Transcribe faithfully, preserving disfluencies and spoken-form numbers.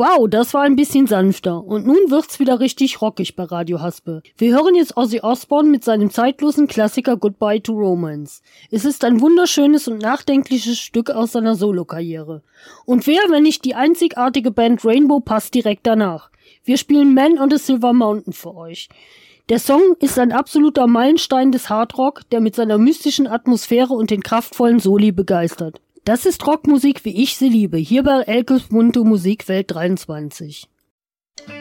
Wow, das war ein bisschen sanfter. Und nun wird's wieder richtig rockig bei Radio Haspe. Wir hören jetzt Ozzy Osbourne mit seinem zeitlosen Klassiker Goodbye to Romance. Es ist ein wunderschönes und nachdenkliches Stück aus seiner Solokarriere. Und wer, wenn nicht die einzigartige Band Rainbow, passt direkt danach. Wir spielen Man on the Silver Mountain für euch. Der Song ist ein absoluter Meilenstein des Hardrock, der mit seiner mystischen Atmosphäre und den kraftvollen Soli begeistert. Das ist Rockmusik, wie ich sie liebe, hier bei Elkes Bunte Musikwelt dreiundzwanzig.